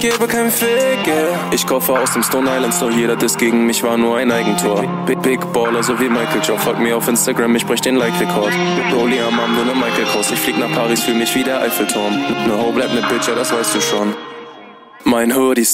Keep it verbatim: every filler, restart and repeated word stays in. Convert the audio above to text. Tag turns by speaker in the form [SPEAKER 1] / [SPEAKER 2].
[SPEAKER 1] Gebe kein Fick, yeah. Ich kaufe aus dem Stone Island Store, jeder Diss gegen mich war nur ein Eigentor. Big, Big Baller, so wie Michael Joe. Folgt mir auf Instagram, ich brech den Like-Rekord. Rolli am Arm, nur ne Michael Kors. Ich flieg nach Paris, fühl mich wie der Eiffelturm. Ne Ho bleibt ne Bitch, ja das weißt du schon. Mein Hoodie